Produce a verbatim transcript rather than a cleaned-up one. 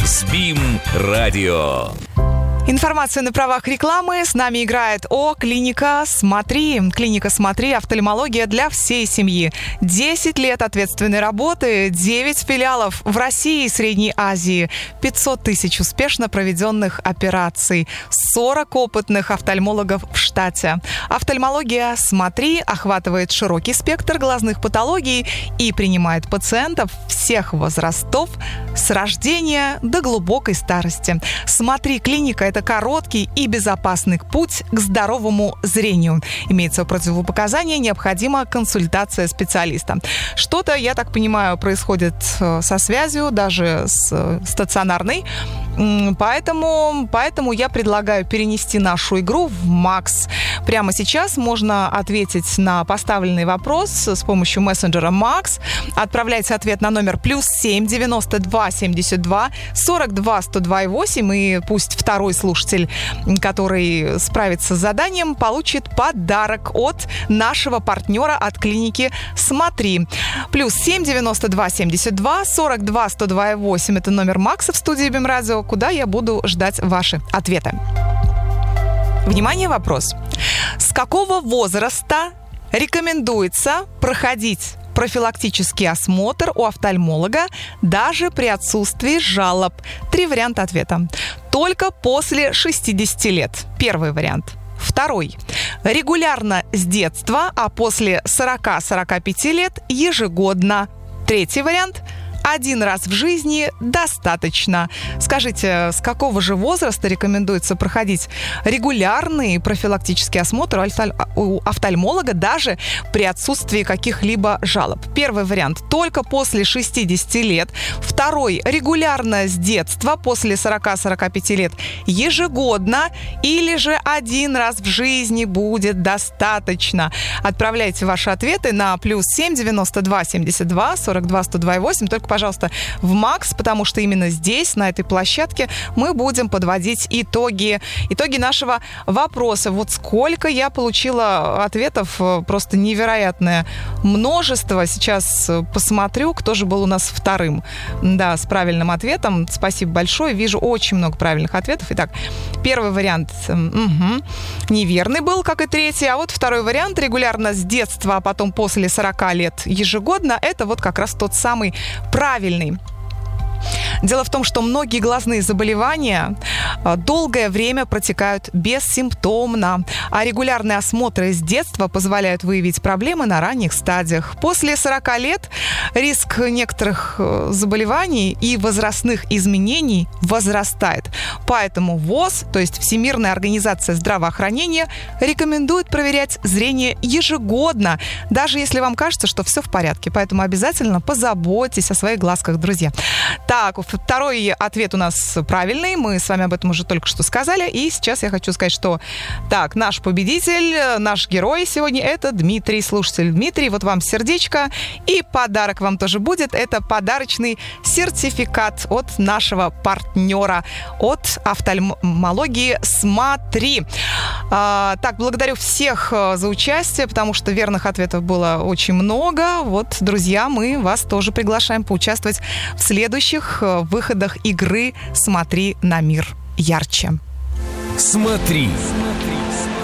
СБИМ радио. Информация на правах рекламы. С нами играет О Клиника Смотри. Клиника Смотри. Офтальмология для всей семьи. десять лет ответственной работы, девять филиалов в России и Средней Азии, пятьсот тысяч успешно проведенных операций, сорок опытных офтальмологов в штате. Офтальмология Смотри охватывает широкий спектр глазных патологий и принимает пациентов всех возрастов с рождения до глубокой старости. Смотри Клиника – это короткий и безопасный путь к здоровому зрению. Имеется противопоказание, необходима консультация специалиста. Что-то, я так понимаю, происходит со связью, даже с стационарной. Поэтому, поэтому я предлагаю перенести нашу игру в Макс. Прямо сейчас можно ответить на поставленный вопрос с помощью мессенджера Макс. Отправляйте ответ на номер плюс семь девяносто два семьдесят два сорок два сто два и восемь, и пусть второй слушатель, который справится с заданием, получит подарок от нашего партнера от клиники Смотри. Плюс семь девяносто два семьдесят два сорок два сто два и восемь. Это номер Макса в студии СБИМ радио, куда я буду ждать ваши ответы. Внимание, вопрос. С какого возраста рекомендуется проходить профилактический осмотр у офтальмолога даже при отсутствии жалоб? Три варианта ответа. Только после шестидесяти лет. Первый вариант. Второй. Регулярно с детства, а после сорока-сорока пяти лет ежегодно. Третий вариант. Один раз в жизни достаточно. Скажите, с какого же возраста рекомендуется проходить регулярный профилактический осмотр у офтальмолога даже при отсутствии каких-либо жалоб? Первый вариант – только после шестидесяти лет. Второй – регулярно с детства, после сорока-сорока пяти лет ежегодно. Или же один раз в жизни будет достаточно. Отправляйте ваши ответы на плюс семь девяносто два семьдесят два сорок два сто два и восемь. Только, пожалуйста, в Макс, потому что именно здесь, на этой площадке, мы будем подводить итоги, итоги нашего вопроса. Вот сколько я получила ответов, просто невероятное множество. Сейчас посмотрю, кто же был у нас вторым. Да, с правильным ответом. Спасибо большое. Вижу очень много правильных ответов. Итак, первый вариант угу, неверный был, как и третий. А вот второй вариант, регулярно с детства, а потом после сорока лет ежегодно, это вот как раз тот самый правильный. Дело в том, что многие глазные заболевания долгое время протекают бессимптомно, а регулярные осмотры с детства позволяют выявить проблемы на ранних стадиях. После сорока лет риск некоторых заболеваний и возрастных изменений возрастает. Поэтому ВОЗ, то есть Всемирная организация здравоохранения, рекомендует проверять зрение ежегодно, даже если вам кажется, что все в порядке. Поэтому обязательно позаботьтесь о своих глазках, друзья. Так, второй ответ у нас правильный. Мы с вами об этом уже только что сказали. И сейчас я хочу сказать, что так, наш победитель, наш герой сегодня — это Дмитрий, слушатель Дмитрий. Вот вам сердечко. И подарок вам тоже будет. Это подарочный сертификат от нашего партнера от офтальмологии Смотри. А, так, благодарю всех за участие, потому что верных ответов было очень много. Вот, друзья, мы вас тоже приглашаем поучаствовать в следующих выходах игры «Смотри на мир ярче». Смотри.